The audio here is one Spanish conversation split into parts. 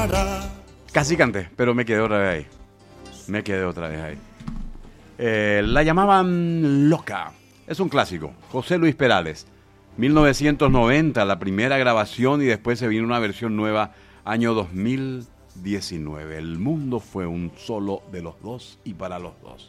Casi canté, pero me quedé otra vez ahí. La llamaban Loca. Es un clásico. José Luis Perales. 1990, la primera grabación, y después se vino una versión nueva, año 2019. El mundo fue un solo de los dos y para los dos.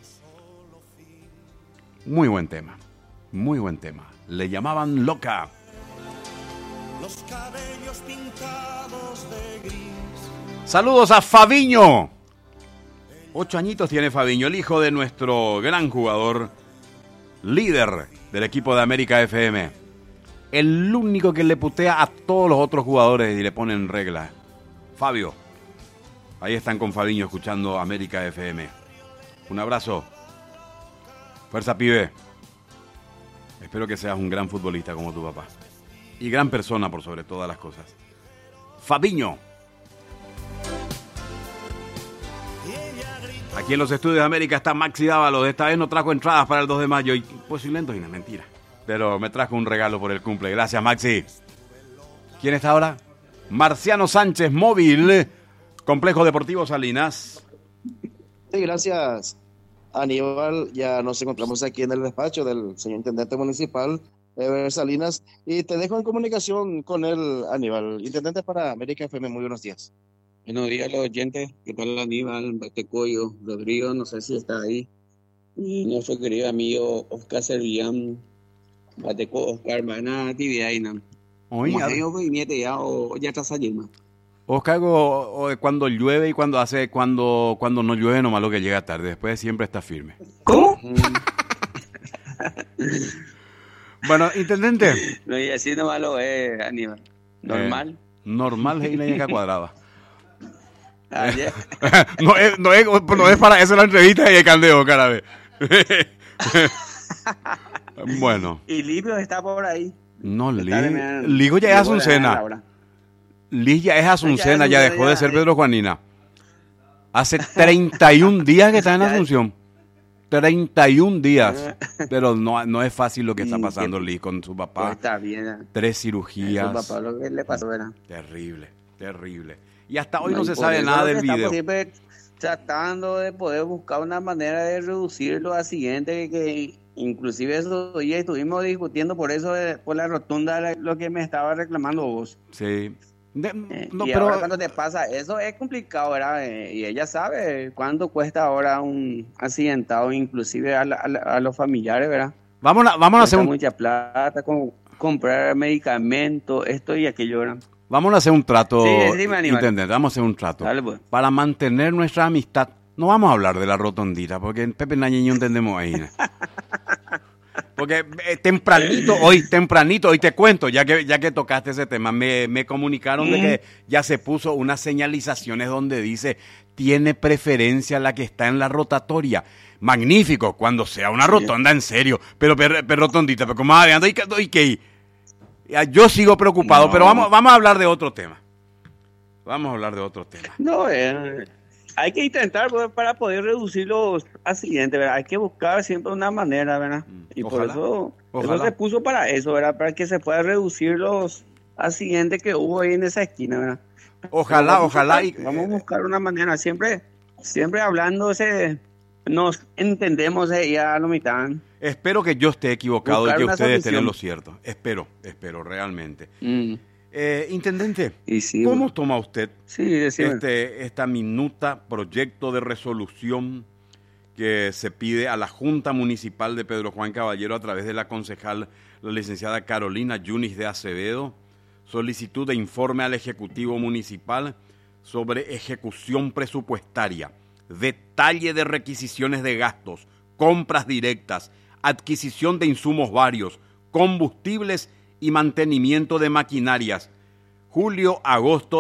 Muy buen tema. Le llamaban Loca. Los cabellos pintados de gris. Saludos a Fabiño. 8 añitos tiene Fabiño, el hijo de nuestro gran jugador, líder del equipo de América FM. El único que le putea a todos los otros jugadores y le pone en regla. Fabio. Ahí están con Fabiño escuchando América FM. Un abrazo. Fuerza, pibe. Espero que seas un gran futbolista como tu papá. Y gran persona por sobre todas las cosas. Fabiño. Aquí en los estudios de América está Maxi Dávalos. Esta vez no trajo entradas para el 2 de mayo. Y pues silento y no es mentira. Pero me trajo un regalo por el cumple. Gracias, Maxi. ¿Quién está ahora? Marciano Sánchez, móvil. Complejo Deportivo Salinas. Sí, gracias, Aníbal. Ya nos encontramos aquí en el despacho del señor Intendente Municipal, Eber Salinas. Y te dejo en comunicación con él, Aníbal. Intendente para América FM, muy buenos días. Buenos días a los oyentes. ¿Qué tal, Aníbal, Batecoyo, Rodrigo? No sé si está ahí. Y nuestro querido amigo Oscar Servillán, Bateco, Oscar, van a actividad y no. Oye, ya o ya estás allí, ¿no? Oscar, cuando llueve y cuando no llueve, nomás lo que llega tarde. Después siempre está firme. ¿Cómo? Bueno, intendente. No, y así nomás lo es, Aníbal. Normal. Normal es la ñeca cuadrada. Yeah. No es para eso la entrevista y el candeo, cara. Bueno. Y Livio está por ahí. No, Ligo ya es Azucena. Liz ya es Azucena, ya dejó de ser Pedro Juanina. Hace 31 días que está en Asunción. 31 días. Pero no es fácil lo que está pasando Liz con su papá. Está bien. 3 cirugías. Su papá lo que le pasó, ¿verdad? Terrible. Y hasta hoy no se sabe nada del video. Siempre tratando de poder buscar una manera de reducir los accidentes que inclusive esos días estuvimos discutiendo por eso, por la rotunda, lo que me estaba reclamando vos. Sí. Ahora cuando te pasa eso es complicado, ¿verdad? Y ella sabe cuánto cuesta ahora un accidentado, inclusive a los familiares, ¿verdad? Vamos a hacer mucha plata, comprar medicamentos, esto y aquello, ¿verdad? Vamos a hacer un trato, intendente, vamos a hacer un trato. Dale, pues. Para mantener nuestra amistad. No vamos a hablar de la rotondita, porque en Pepe Nañeño entendemos ahí, ¿no? Porque tempranito, hoy te cuento, ya que tocaste ese tema, me comunicaron de que ya se puso unas señalizaciones donde dice, tiene preferencia la que está en la rotatoria. Magnífico, cuando sea una rotonda en serio, pero rotondita, pero como adelante, ¿y qué? Yo sigo preocupado, pero vamos a hablar de otro tema. No, hay que intentar para poder reducir los accidentes, ¿verdad? Hay que buscar siempre una manera, ¿verdad? Y ojalá, por eso se puso para eso, ¿verdad? Para que se pueda reducir los accidentes que hubo ahí en esa esquina, ¿verdad? Ojalá. Vamos a buscar una manera, siempre hablando, nos entendemos ya a la mitad. Espero que yo esté equivocado buscar y que ustedes estén en lo cierto. Espero realmente. Intendente, sí, ¿cómo toma usted esta minuta proyecto de resolución que se pide a la Junta Municipal de Pedro Juan Caballero a través de la concejal, la licenciada Carolina Yunis de Acevedo, solicitud de informe al Ejecutivo Municipal sobre ejecución presupuestaria, detalle de requisiciones de gastos, compras directas, adquisición de insumos varios, combustibles y mantenimiento de maquinarias, julio-agosto